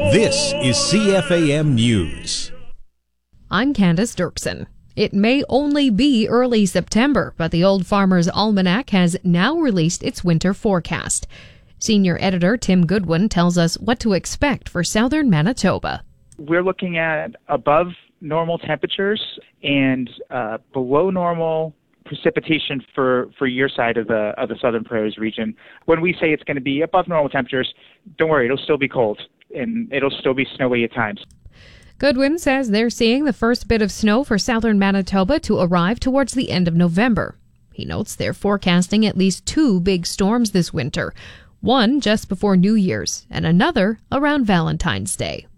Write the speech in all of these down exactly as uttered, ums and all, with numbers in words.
This is C F A M News. I'm Candace Dirksen. It may only be early September, but the Old Farmer's Almanac has now released its winter forecast. Senior editor Tim Goodwin tells us what to expect for southern Manitoba. We're looking at above normal temperatures and uh, below normal precipitation for, for your side of the of the Southern Prairies region. When we say it's going to be above normal temperatures, don't worry, it'll still be cold and it'll still be snowy at times. Goodwin says they're seeing the first bit of snow for southern Manitoba to arrive towards the end of November. He notes they're forecasting at least two big storms this winter, one just before New Year's and another around Valentine's Day.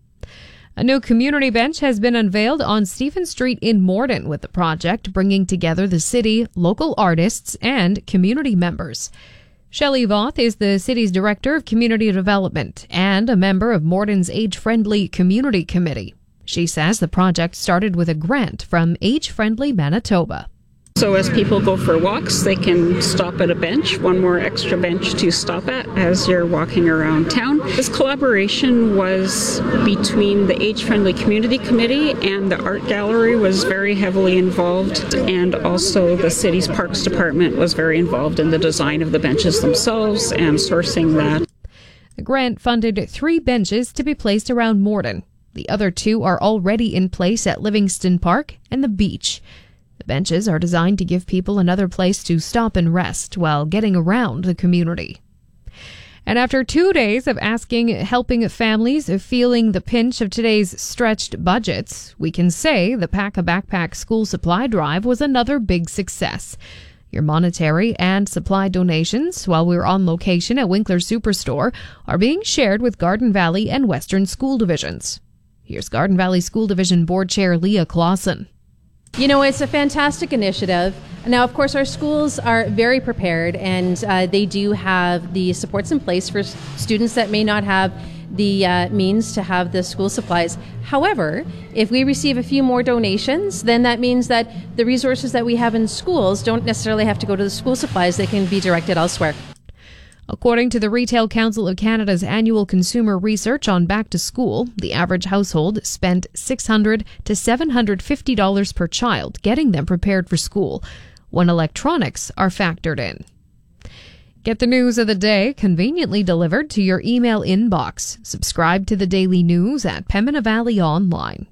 A new community bench has been unveiled on Stephen Street in Morden, with the project bringing together the city, local artists, and community members. Shelley Voth is the city's Director of Community Development and a member of Morden's Age-Friendly Community Committee. She says the project started with a grant from Age-Friendly Manitoba. So as people go for walks, they can stop at a bench, one more extra bench to stop at as you're walking around town. This collaboration was between the Age-Friendly Community Committee, and the Art Gallery was very heavily involved, and also the city's Parks Department was very involved in the design of the benches themselves and sourcing that. The grant funded three benches to be placed around Morden. The other two are already in place at Livingston Park and the beach. The benches are designed to give people another place to stop and rest while getting around the community. And after two days of asking helping families feeling the pinch of today's stretched budgets, we can say the Pack a Backpack school supply drive was another big success. Your monetary and supply donations, while we're on location at Winkler Superstore, are being shared with Garden Valley and Western School Divisions. Here's Garden Valley School Division Board Chair Leah Clausen. You know, it's a fantastic initiative. Now, of course, our schools are very prepared, and uh, they do have the supports in place for students that may not have the uh, means to have the school supplies. However, if we receive a few more donations, then that means that the resources that we have in schools don't necessarily have to go to the school supplies. They can be directed elsewhere. According to the Retail Council of Canada's annual consumer research on back to school, the average household spent six hundred to seven hundred fifty dollars per child getting them prepared for school, when electronics are factored in. Get the news of the day conveniently delivered to your email inbox. Subscribe to the daily news at Pembina Valley Online.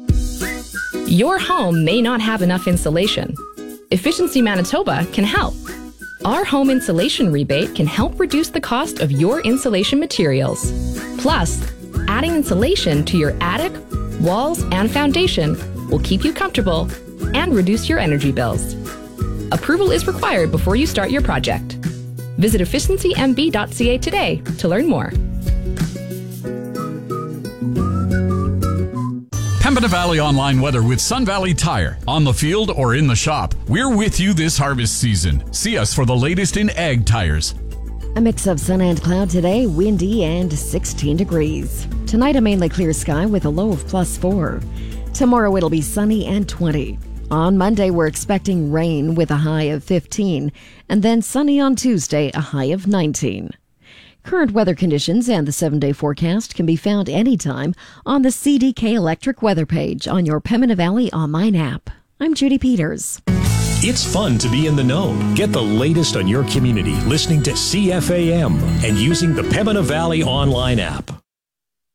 Your home may not have enough insulation. Efficiency Manitoba can help. Our home insulation rebate can help reduce the cost of your insulation materials. Plus, adding insulation to your attic, walls, and foundation will keep you comfortable and reduce your energy bills. Approval is required before you start your project. Visit efficiency m b dot c a today to learn more. Pembina Valley Online weather with Sun Valley Tire. On the field or in the shop, we're with you this harvest season. See us for the latest in ag tires. A mix of sun and cloud today, windy and sixteen degrees. Tonight a mainly clear sky with a low of plus four. Tomorrow it'll be sunny and twenty. On Monday we're expecting rain with a high of fifteen, and then sunny on Tuesday, a high of nineteen. Current weather conditions and the seven-day forecast can be found anytime on the C D K Electric weather page on your Pembina Valley Online app. I'm Judy Peters. It's fun to be in the know. Get the latest on your community listening to C F A M and using the Pembina Valley Online app.